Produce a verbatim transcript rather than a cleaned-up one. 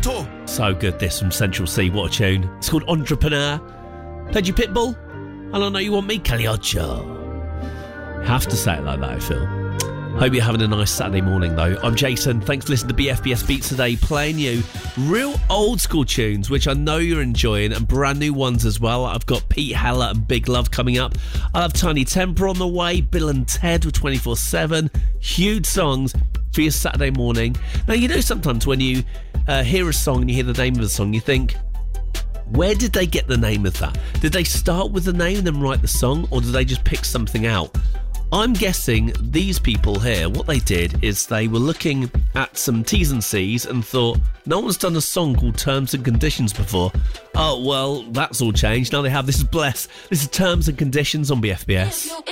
Toto. So good, this from Central C. What a tune. It's called Entrepreneur. Played you Pitbull. I don't know you want me, Cagliaccio. Have to say it like that, I feel. Hope you're having a nice Saturday morning, though. I'm Jason. Thanks for listening to B F B S Beats today, playing you real old school tunes, which I know you're enjoying, and brand new ones as well. I've got Pete Heller and Big Love coming up. I'll have Tiny Temper on the way, Bill and Ted with twenty-four seven. Huge songs for your Saturday morning. Now, you know sometimes when you uh, hear a song and you hear the name of the song, you think, where did they get the name of that? Did they start with the name and then write the song, or did they just pick something out? I'm guessing these people here, what they did is they were looking at some T's and C's and thought, no one's done a song called Terms and Conditions before. Oh, well, that's all changed. Now they have. This is Bless. This is Terms and Conditions on B F B S.